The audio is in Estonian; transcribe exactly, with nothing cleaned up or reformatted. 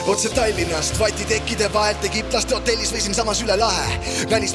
otse Tallinnast, vati tekkide vahelt Egiptlaste hotellis või siinsamas üle lahe. Välis